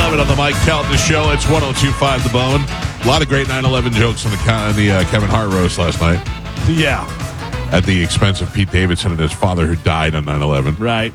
9/11 on the Mike Calta Show. It's 102.5 The Bone. A lot of great 9/11 jokes on the Kevin Hart roast last night. Yeah. At the expense of Pete Davidson and his father who died on 9/11. Right.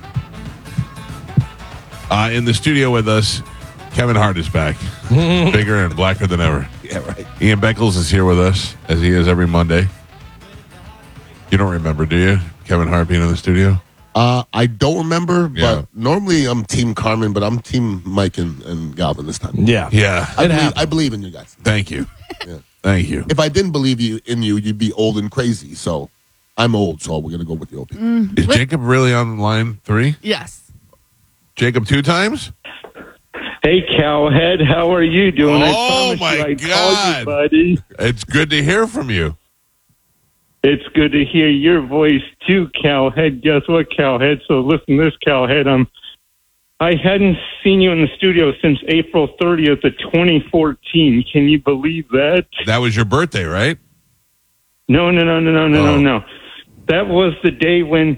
In the studio with us, Kevin Hart is back. Bigger and blacker than ever. Yeah, right. Ian Beckles is here with us, as he is every Monday. You don't remember, do you? Kevin Hart being in the studio? I don't remember, Yeah. but normally I'm Team Carmen, but I'm Team Mike and Galvin this time. Yeah. Yeah. I believe in you guys. Thank you. Yeah. Thank you. If I didn't believe in you, you'd be old and crazy. So I'm old, so we're going to go with the old people. Is Jacob really on line 3? Yes. Jacob 2 times? Hey, Cowhead, how are you doing? Oh, I promise my you I'd call God. you, buddy. It's good to hear from you. It's good to hear your voice, too, Cowhead. Guess what, Cowhead? So listen to this, Cowhead. I hadn't seen you in the studio since April 30th of 2014. Can you believe that? That was your birthday, right? No. That was the day when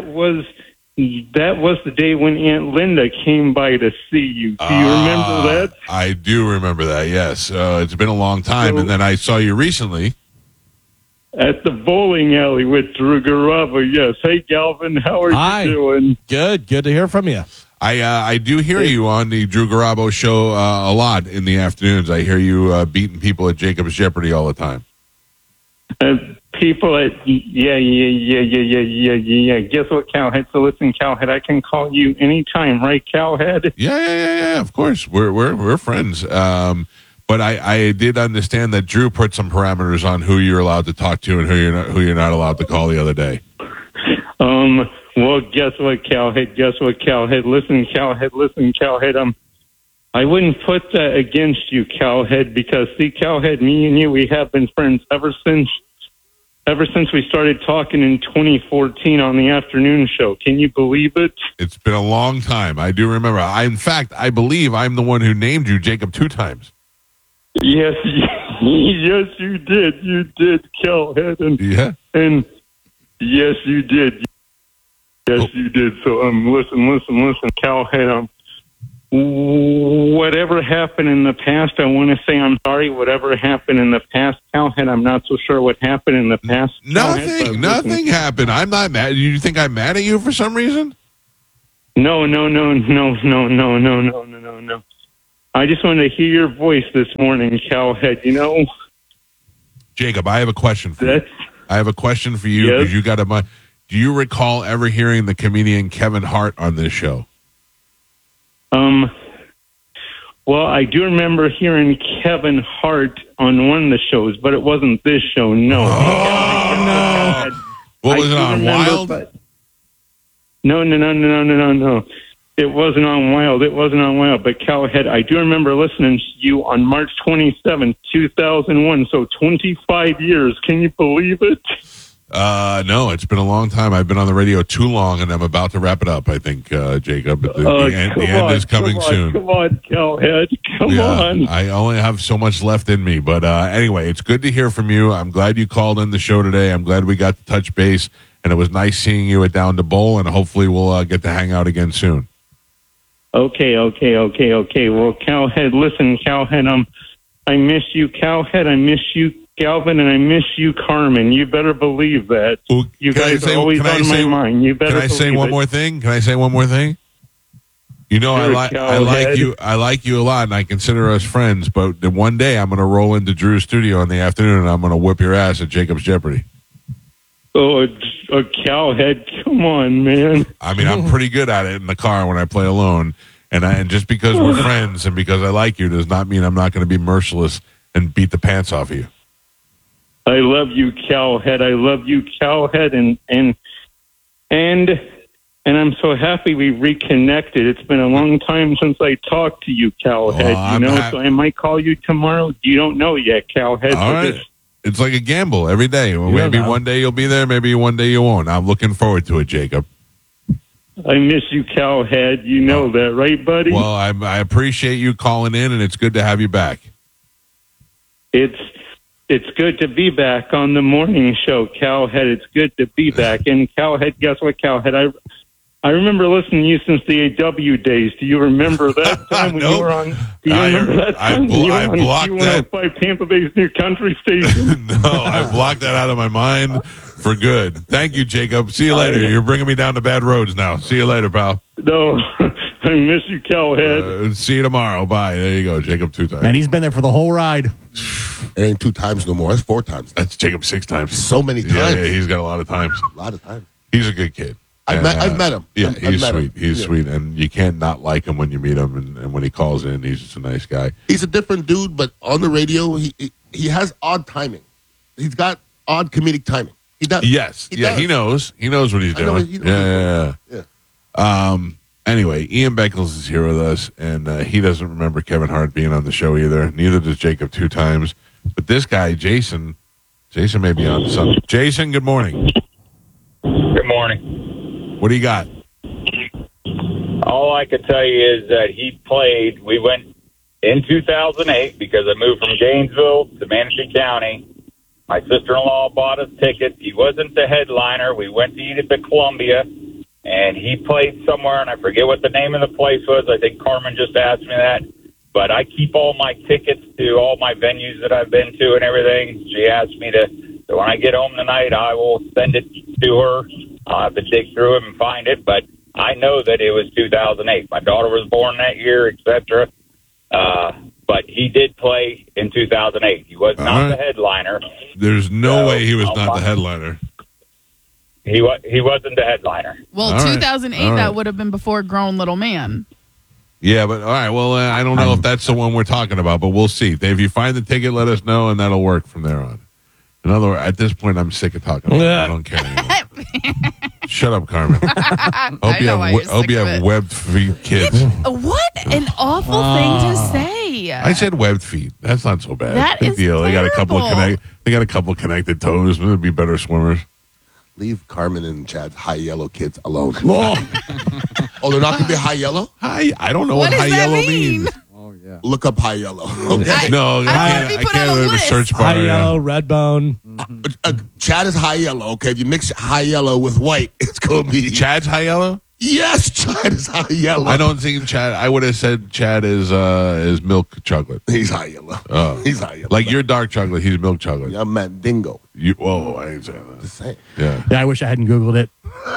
Aunt Linda came by to see you. Do you remember that? I do remember that, yes. It's been a long time. And then I saw you recently. At the bowling alley with Drew Garabo, yes. Hey, Galvin, how are Hi. you doing? Good to hear from you. I do hear you on the Drew Garabo show a lot in the afternoons. I hear you beating people at Jacob's Jeopardy all the time. People at yeah. Guess what, Cowhead? So listen, Cowhead, I can call you anytime, right, Cowhead? Yeah. Of course, we're friends. But I did understand that Drew put some parameters on who you're allowed to talk to and who you're not allowed to call the other day. Well, guess what, Cowhead? Listen, Cowhead. I wouldn't put that against you, Cowhead, because see, Cowhead, me and you, we have been friends ever since we started talking in 2014 on the afternoon show. Can you believe it? It's been a long time. I do remember. In fact, I believe I'm the one who named you Jacob 2 times. Yes, yes, you did. You did, Cowhead. And yes, you did. Yes, you did. So, listen, Cowhead. Whatever happened in the past, I want to say I'm sorry. Whatever happened in the past, Cowhead, I'm not so sure what happened in the past. Nothing happened. I'm not mad. You think I'm mad at you for some reason? No. I just wanted to hear your voice this morning, Cowhead. You know, Jacob, I have a question for you. I have a question for you because you got a. Do you recall ever hearing the comedian Kevin Hart on this show? Well, I do remember hearing Kevin Hart on one of the shows, but it wasn't this show. No. No. What was it on? Wild? No. It wasn't on Wild. But Cowhead, I do remember listening to you on March 27th, 2001. So 25 years. Can you believe it? No, it's been a long time. I've been on the radio too long, and I'm about to wrap it up, I think, Jacob. The end is coming soon. Come on, Cowhead. Come on. I only have so much left in me. But anyway, it's good to hear from you. I'm glad you called in the show today. I'm glad we got to touch base, and it was nice seeing you at Down to Bowl, and hopefully we'll get to hang out again soon. Okay. Well, Cowhead, listen, Cowhead, I miss you, Cowhead. I miss you, Galvin, and I miss you, Carmen. You better believe that. Well, you guys are always on my mind. You better. Can I say one more thing? You know, Sure, I like you. I like you a lot, and I consider us friends. But one day, I'm going to roll into Drew's studio in the afternoon, and I'm going to whip your ass at Jacob's Jeopardy. Oh, Cowhead, come on, man. I mean, I'm pretty good at it in the car when I play alone, and just because we're friends and because I like you does not mean I'm not going to be merciless and beat the pants off of you. I love you, Cowhead. And I'm so happy we reconnected. It's been a long time since I talked to you, Cowhead. So I might call you tomorrow. You don't know yet, Cowhead. All right. It's like a gamble every day. Maybe one day you'll be there, maybe one day you won't. I'm looking forward to it, Jacob. I miss you, Cowhead. You know that, right, buddy? Well, I appreciate you calling in, and it's good to have you back. It's good to be back on the morning show, Cowhead. It's good to be back. And Cowhead, guess what, Cowhead? I remember listening to you since the AW days. Do you remember that time when you were on? Do you remember that time when you were on Q105 Tampa Bay's new country station? No, I blocked that out of my mind for good. Thank you, Jacob. See you later. You're bringing me down to bad roads now. See you later, pal. No, I miss you, Cowhead. See you tomorrow. Bye. There you go, Jacob 2 times. And he's been there for the whole ride. It ain't 2 times no more. That's 4 times. That's Jacob 6 times. So many times. Yeah, he's got a lot of times. A lot of times. He's a good kid. I've met him. Yeah, I've he's met sweet. him. He's sweet, and you can't not like him when you meet him. And when he calls in, he's just a nice guy. He's a different dude, but on the radio, he has odd timing. He's got odd comedic timing. He does. Yes. He yeah, does. He knows. He knows what he's doing. He knows. Yeah. Anyway, Ian Beckles is here with us, and he doesn't remember Kevin Hart being on the show either. Neither does Jacob 2 times. But this guy, Jason may be on something. Jason, good morning. Good morning. What do you got? All I could tell you is that he played. We went in 2008 because I moved from Gainesville to Manatee County. My sister-in-law bought us tickets. He wasn't the headliner. We went to eat at the Columbia, and he played somewhere, and I forget what the name of the place was. I think Carmen just asked me that. But I keep all my tickets to all my venues that I've been to and everything. She asked me to, so when I get home tonight, I will send it to her. I'll have to dig through it and find it, but I know that it was 2008. My daughter was born that year, etc. But he did play in 2008. He was not the headliner. There's no way he was not the headliner. He wasn't the headliner. Well, All 2008, right. that would have been before Grown Little Man. Yeah, but all right. Well, I don't know if that's the one we're talking about, but we'll see. If you find the ticket, let us know, and that'll work from there on. In other words, at this point, I'm sick of talking about it. I don't care anymore. Shut up, Carmen. Hope you have webbed feet kids. What an awful thing to say. I said webbed feet. That's not so bad. That Big is deal. They got a couple terrible. of connected toes. They'd be better swimmers. Leave Carmen and Chad's high yellow kids alone. Oh, they're not going to be high yellow? I don't know What what does high that yellow mean? means. Look up high yellow. Okay. No, I I put on can't a have a list. search bar. High yellow, red bone. Chad is high yellow. Okay, if you mix high yellow with white, it's going to be Chad's high yellow? Yes, Chad is high yellow. I don't think Chad. I would have said Chad is milk chocolate. He's high yellow. He's high yellow. Like you're dark chocolate. He's milk chocolate. I'm Mandingo. I ain't saying that. Just saying. Yeah. Yeah, I wish I hadn't Googled it.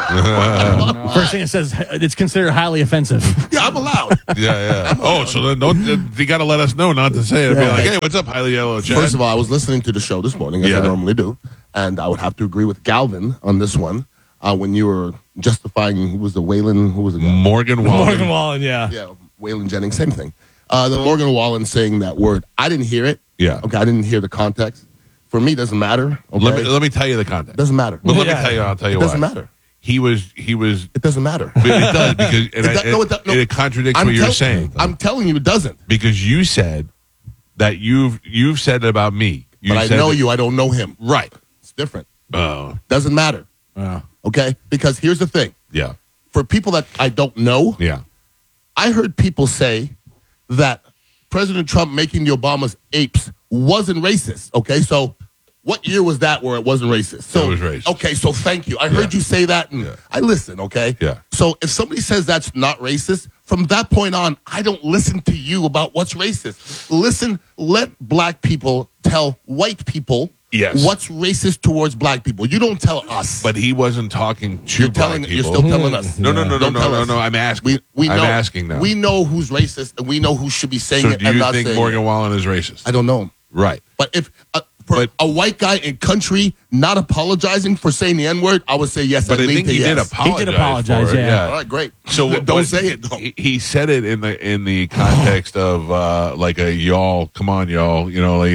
First thing it says, it's considered highly offensive. Yeah, I'm allowed. Yeah. Oh, so then you got to let us know not to say it. Be like, hey, what's up, highly yellow Chad? First of all, I was listening to the show this morning, as I normally do, and I would have to agree with Galvin on this one. When you were justifying, who was the guy? Morgan Wallen. Morgan Wallen, yeah. Yeah, Waylon Jennings, same thing. The Morgan Wallen saying that word, I didn't hear it. Yeah. Okay, I didn't hear the context. For me, it doesn't matter. Okay? Let me tell you the context. Doesn't matter. But let me tell you. I'll tell you It why. doesn't matter. He was. It doesn't matter. But it does because it contradicts what you're saying. I'm telling you, it doesn't. Because you said that you've said it about me. But I know you. I don't know him. Right. It's different. Oh. Doesn't matter. Okay? Because here's the thing. Yeah. For people that I don't know, Yeah. I heard people say that President Trump making the Obamas apes wasn't racist. Okay? So what year was that where it wasn't racist? So it was racist. Okay, so thank you. I heard you say that, and I listen, okay? Yeah. So if somebody says that's not racist, from that point on, I don't listen to you about what's racist. Let black people tell white people what's racist towards black people. You don't tell us. But he wasn't talking to You're black people. you're still telling us. No. Don't tell us. I'm asking. We know, I'm asking now. We know who's racist, and we know who should be saying So it do and you not think saying Morgan it. Wallen is racist? I don't know him. Right. But if a white guy in country not apologizing for saying the N-word, I would say yes. But I think he did apologize. He did apologize, for it. yeah. All right, great. So don't say it. Though. He said it in the context of like a y'all, come on, y'all, you know, like,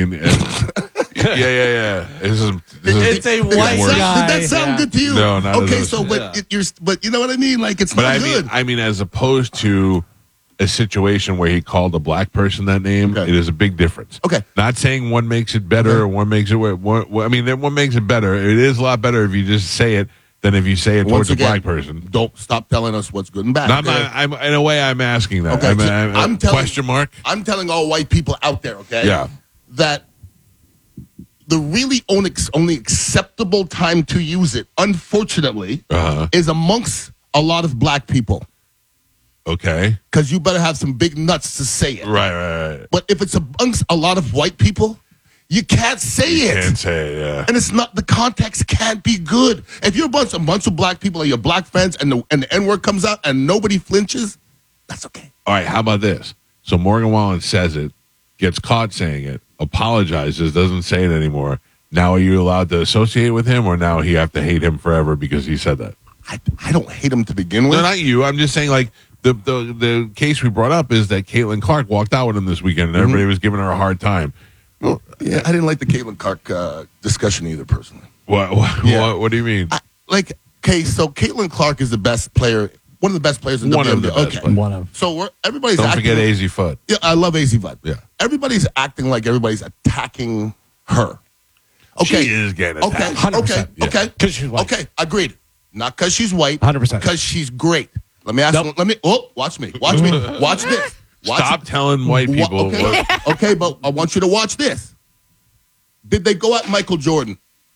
yeah. It's a white guy. Did that sound good to you? No, not okay. at So, all. but you know what I mean? Like it's not good. I mean, as opposed to a situation where he called a black person that name, it is a big difference. Okay. Not saying one makes it better or one makes it one makes it better. It is a lot better if you just say it than if you say it towards a black person. Don't stop telling us what's good and bad. I'm in a way, I'm asking that. Okay, I'm telling, question mark. I'm telling all white people out there, okay? Yeah. That the really only acceptable time to use it, unfortunately, is amongst a lot of black people. Okay. Because you better have some big nuts to say it. Right. But if it's amongst a lot of white people, you can't say it. Can't say it, yeah. And it's not, the context can't be good. If you're a bunch of black people and you're black friends and the N-word comes out and nobody flinches, that's okay. All right, how about this? So Morgan Wallen says it, gets caught saying it, apologizes, doesn't say it anymore. Now are you allowed to associate with him, or now you have to hate him forever because he said that? I don't hate him to begin with. No, not you. I'm just saying, like, the case we brought up is that Caitlin Clark walked out with him this weekend, and everybody was giving her a hard time. Well, yeah, I didn't like the Caitlin Clark discussion either, personally. What do you mean? So Caitlin Clark is the best player, one of the best players in the WNBA. One of. So everybody's Don't acting. forget AZ Fudd. Yeah, I love AZ Fudd. Yeah. Everybody's acting like everybody's attacking her. Okay. She is getting attacked. 100%. Okay. Because she's white. Okay, agreed. Not because she's white. 100%. Because she's great. Let me ask you. Watch me. Watch this. Stop telling white people. Okay. Okay, but I want you to watch this. Did they go at Michael Jordan?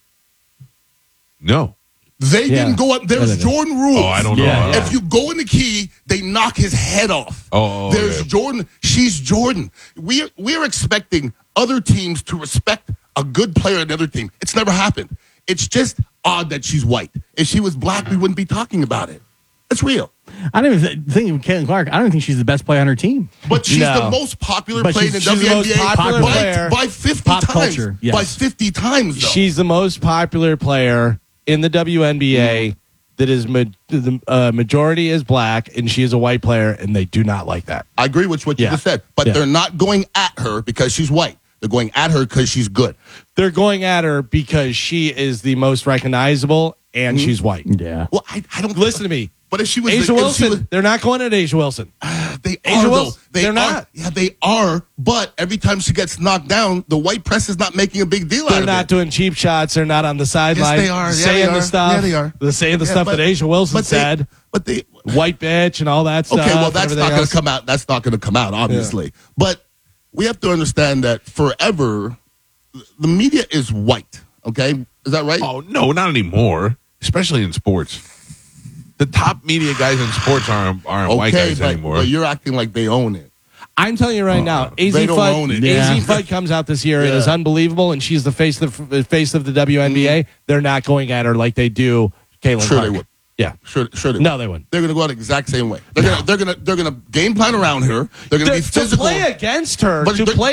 No. They didn't go up. There's Jordan rules. Oh, I don't know. Yeah. If you go in the key, they knock his head off. There's Jordan. She's Jordan. We're expecting other teams to respect a good player in another team. It's never happened. It's just odd that she's white. If she was black, we wouldn't be talking about it. It's real. I don't even think of Caitlin Clark. I don't think she's the best player on her team. But she's the most popular player in the she's the most popular WNBA player by 50 pop times. culture, yes. By 50 times, though. She's the most popular player in the WNBA that is the majority is black, and she is a white player, and they do not like that. I agree with what you just said. But they're not going at her because she's white. They're going at her because she's good. They're going at her because she is the most recognizable, and she's white. Yeah. Well, I don't listen to me. But if she was Asia Wilson, they're not going at Asia Wilson. They Asia are. Wilson, They're not. Yeah, they are. But every time she gets knocked down, the white press is not making a big deal out of it. They're not doing cheap shots. They're not on the sideline. Yes, they are. Saying the stuff. Yeah, they are. They're saying the stuff that Asia Wilson said. But they white bitch and all that stuff. Okay, well, that's not going to come out. That's not going to come out, obviously. Yeah. But we have to understand that forever, the media is white. Okay, is that right? Oh no, not anymore. Especially in sports. The top media guys in sports aren't white guys anymore. But you're acting like they own it. I'm telling you right now, AZ Fudd comes out this year and is unbelievable, and she's the face of the WNBA. They're not going at her like they do Caitlin Clark. They would. Yeah, sure. No, they wouldn't. They're going to go out the exact same way. They're going to game plan around her. They're going to be physical. To play against her,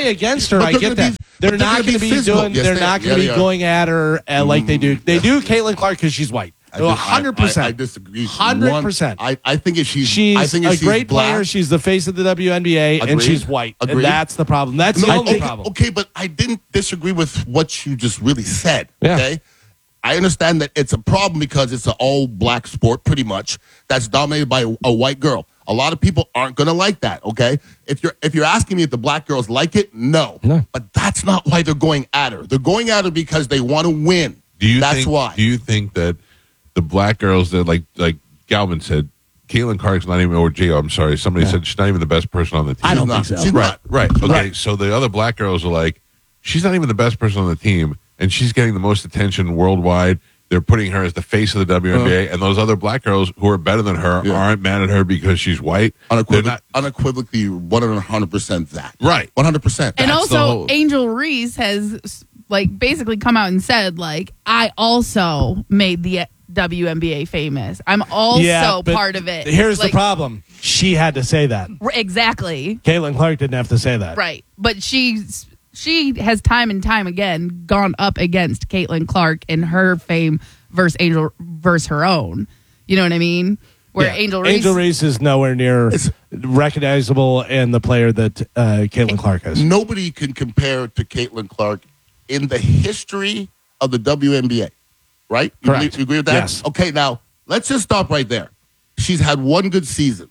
I get that. They're not going to be doing. They're not going to be going at her like they do. They do Caitlin Clark because she's white. 100%. I disagree. 100%. I think if she's a great player, she's the face of the WNBA, and she's white. Agreed. And that's the problem. That's the only problem. Okay, but I didn't disagree with what you just really said. Yeah. Okay, I understand that it's a problem because it's an all-black sport, pretty much, that's dominated by a white girl. A lot of people aren't going to like that. Okay, if you're asking me if the black girls like it, no. But that's not why they're going at her. They're going at her because they want to win. That's why. Do you think that the black girls that like Galvin said, Caitlin Clark's not even, or Gio, I'm sorry, somebody said she's not even the best person on the team. I don't think so. She's right, not. Right. Okay, so the other black girls are like, she's not even the best person on the team, and she's getting the most attention worldwide. They're putting her as the face of the WNBA, and those other black girls who are better than her aren't mad at her because she's white. Unequivocally, 100% that. Right. 100%. And also, Angel Reese has basically come out and said, I also made the WNBA famous. I'm also part of it. Here's the problem. She had to say that. Exactly. Caitlin Clark didn't have to say that. Right. But she has time and time again gone up against Caitlin Clark in her fame versus her own. You know what I mean? Where Angel Reese is nowhere near recognizable and the player that Caitlin Clark is. Nobody can compare to Caitlin Clark in the history of the WNBA. Right? Correct. You agree with that? Yes. Okay, now, let's just stop right there. She's had one good season.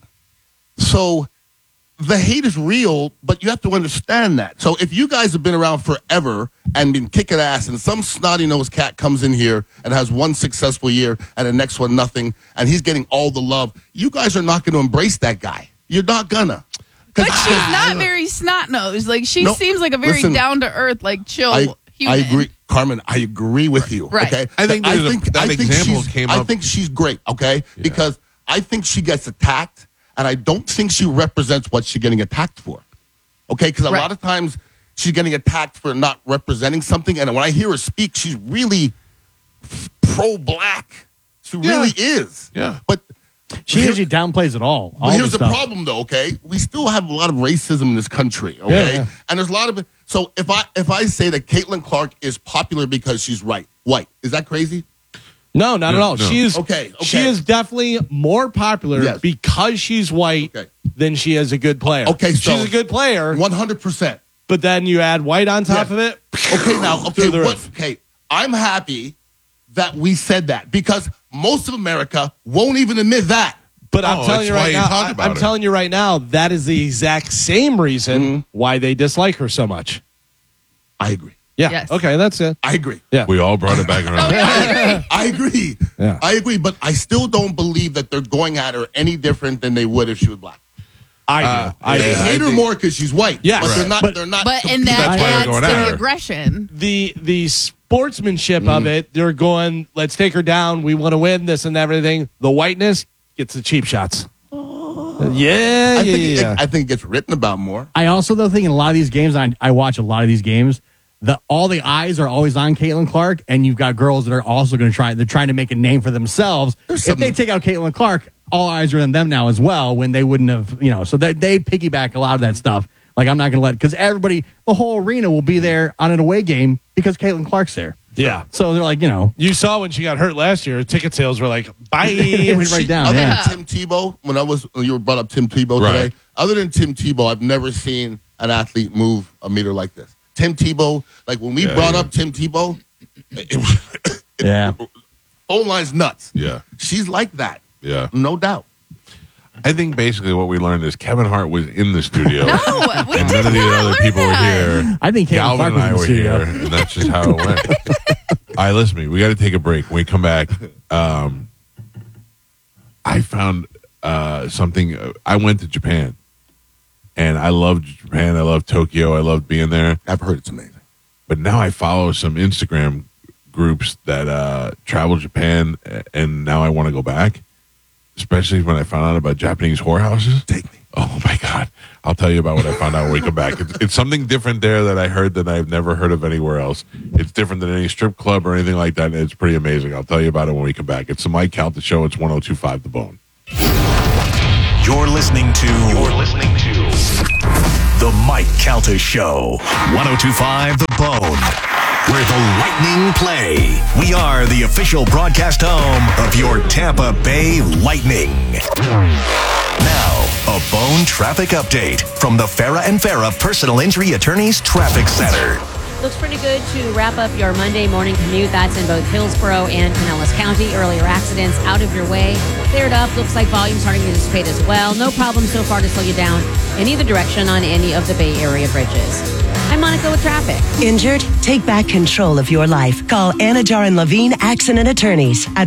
So the hate is real, but you have to understand that. So if you guys have been around forever and been kicking ass, and some snotty-nosed cat comes in here and has one successful year and the next one nothing, and he's getting all the love, you guys are not going to embrace that guy. You're not gonna. But she's not very snot-nosed. She seems like a very down-to-earth, chill human. I agree. Carmen, I agree with you. Right. Okay. I think that example came up. I think she's great. Okay. Yeah. Because I think she gets attacked, and I don't think she represents what she's getting attacked for. Okay, because a lot of times she's getting attacked for not representing something, and when I hear her speak, she's really pro-black. She really is. Yeah. But she usually downplays it all. Here's the problem, though, okay? We still have a lot of racism in this country, okay? Yeah. And there's a lot of it. So if I say that Caitlin Clark is popular because she's white, is that crazy? No, not at all. No. She is okay. She is definitely more popular because she's white than she is a good player. Okay, so she's a good player, 100%. But then you add white on top of it. Okay, I'm happy that we said that because most of America won't even admit that. But I'm telling you right now, I'm telling you right now, that is the exact same reason why they dislike her so much. I agree. Yeah. Yes. Okay, that's it. I agree. Yeah. We all brought it back around. I agree. Yeah. I agree, but I still don't believe that they're going at her any different than they would if she was black. I do. They hate her more because she's white. Yeah, but they're not. But and that adds to the aggression. The sportsmanship of it, they're going, let's take her down. We want to win this and everything. The whiteness gets the cheap shots. I think it gets written about more. I also, though, think in a lot of these games, I watch a lot of these games, all the eyes are always on Caitlin Clark, and you've got girls that are also going to they're trying to make a name for themselves. If they take out Caitlin Clark, all eyes are on them now as well, when they wouldn't have, so they piggyback a lot of that stuff. Like, I'm not going to because everybody, the whole arena will be there on an away game because Caitlin Clark's there. Yeah. So they're like, You saw when she got hurt last year, ticket sales were like, bye. It went right down. Other than Tim Tebow, when you brought up Tim Tebow today, other than Tim Tebow, I've never seen an athlete move a meter like this. Tim Tebow, like when we brought up Tim Tebow, phone line's nuts. Yeah. She's like that. Yeah. No doubt. I think basically what we learned is Kevin Hart was in the studio. No, we and did none of the not other learn people that. were here. I think Galvin and I were here, and that's just how it went. All right, listen to me. We got to take a break. When we come back, I found something. I went to Japan, and I loved Japan. I loved Tokyo. I loved being there. I've heard it's amazing. But now I follow some Instagram groups that travel Japan, and now I want to go back. Especially when I found out about Japanese whorehouses. Take me. Oh, my God. I'll tell you about what I found out when we come back. It's something different there that I heard that I've never heard of anywhere else. It's different than any strip club or anything like that. And it's pretty amazing. I'll tell you about it when we come back. It's the Mike Calta Show. It's 102.5 The Bone. You're listening to The Mike Calta Show. 102.5 The Bone. Where the Lightning play. We are the official broadcast home of your Tampa Bay Lightning. Now, a Bone traffic update from the Farah and Farah Personal Injury Attorneys Traffic Center. Looks pretty good to wrap up your Monday morning commute. That's in both Hillsborough and Pinellas County. Earlier accidents out of your way. Cleared up. Looks like volume starting to dissipate as well. No problem so far to slow you down in either direction on any of the Bay Area bridges. I'm Monica with traffic. Injured? Take back control of your life. Call Anajar and Levine Accident Attorneys at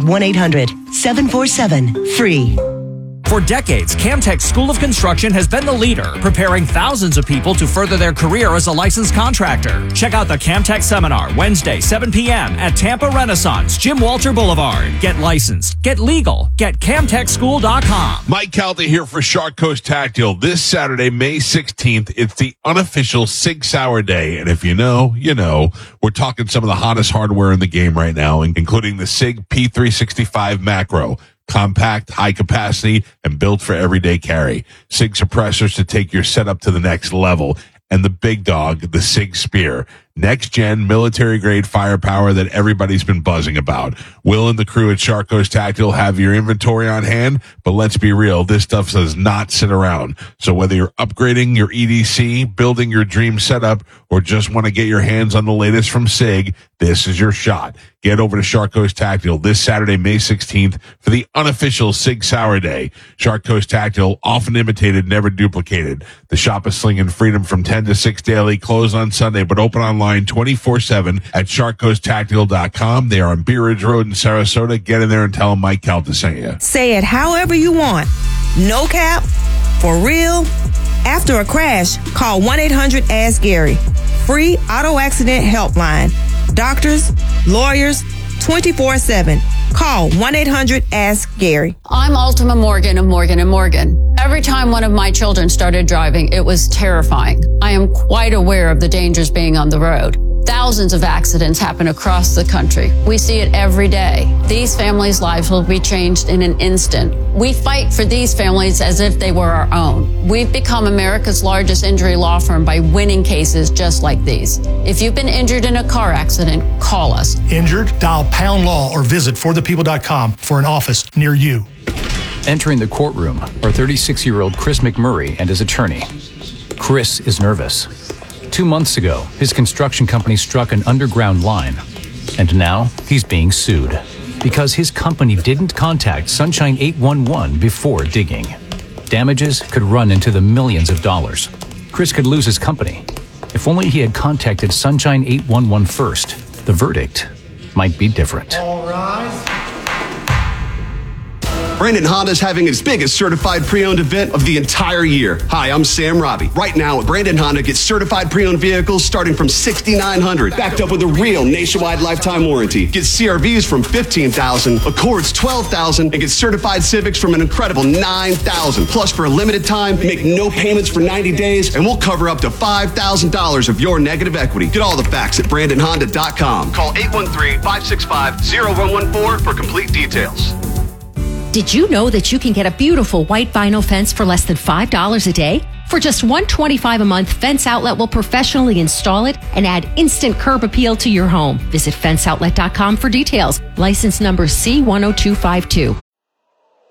1-800-747-FREE. For decades, Camtech School of Construction has been the leader, preparing thousands of people to further their career as a licensed contractor. Check out the Camtech Seminar, Wednesday, 7 p.m. at Tampa Renaissance, Jim Walter Boulevard. Get licensed, get legal, get CamtechSchool.com. Mike Calta here for Shark Coast Tactile. This Saturday, May 16th, it's the unofficial Sig Sauer Day. And if you know, you know. We're talking some of the hottest hardware in the game right now, including the SIG P365 Macro. Compact, high capacity, and built for everyday carry. SIG suppressors to take your setup to the next level. And the big dog, the SIG Spear. Next-gen, military-grade firepower that everybody's been buzzing about. Will and the crew at Shark Coast Tactile have your inventory on hand, but let's be real, this stuff does not sit around. So whether you're upgrading your EDC, building your dream setup, or just want to get your hands on the latest from SIG, this is your shot. Get over to Shark Coast Tactile this Saturday, May 16th for the unofficial Sig Sauer Day. Shark Coast Tactile, often imitated, never duplicated. The shop is slinging freedom from 10 to 6 daily, closed on Sunday, but open online 24/7 at SharkCoastTactile.com. They are on Bee Ridge Road in Sarasota. Get in there and tell them Mike Calta sent you. Say it however you want. No cap, for real. After a crash, call 1-800-ASK-GARY. Free auto accident helpline. Doctors, lawyers, 24/7. Call 1-800-ASK-GARY. I'm Ultima Morgan of Morgan & Morgan. Every time one of my children started driving, it was terrifying. I am quite aware of the dangers being on the road. Thousands of accidents happen across the country. We see it every day. These families' lives will be changed in an instant. We fight for these families as if they were our own. We've become America's largest injury law firm by winning cases just like these. If you've been injured in a car accident, call us. Injured? Dial pound law or visit forthepeople.com for an office near you. Entering the courtroom are 36-year-old Chris McMurray and his attorney. Chris is nervous. 2 months ago, his construction company struck an underground line, and now he's being sued because his company didn't contact Sunshine 811 before digging. Damages could run into the millions of dollars. Chris could lose his company. If only he had contacted Sunshine 811 first, the verdict might be different. All rise. Brandon Honda's having its biggest certified pre-owned event of the entire year. Hi, I'm Sam Robbie. Right now, at Brandon Honda, get certified pre-owned vehicles starting from $6,900, backed up with a real nationwide lifetime warranty. Get CRVs from $15,000, Accords $12,000, and get certified Civics from an incredible $9,000. Plus, for a limited time, make no payments for 90 days, and we'll cover up to $5,000 of your negative equity. Get all the facts at BrandonHonda.com. Call 813-565-0114 for complete details. Did you know that you can get a beautiful white vinyl fence for less than $5 a day? For just $125 a month, Fence Outlet will professionally install it and add instant curb appeal to your home. Visit fenceoutlet.com for details. License number C10252.